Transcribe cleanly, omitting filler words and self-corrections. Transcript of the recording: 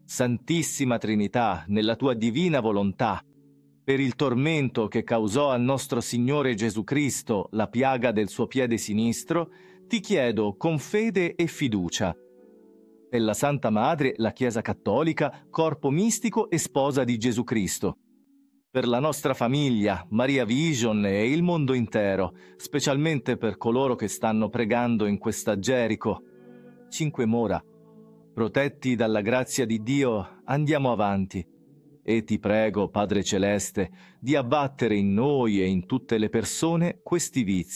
Santissima Trinità, nella tua divina volontà, per il tormento che causò al nostro Signore Gesù Cristo la piaga del suo piede sinistro, ti chiedo con fede e fiducia. Per la Santa Madre, la Chiesa Cattolica, corpo mistico e sposa di Gesù Cristo. Per la nostra famiglia, Maria Vision e il mondo intero, specialmente per coloro che stanno pregando in questa Gerico. 5 Mora. Protetti dalla grazia di Dio, andiamo avanti. E ti prego, Padre Celeste, di abbattere in noi e in tutte le persone questi vizi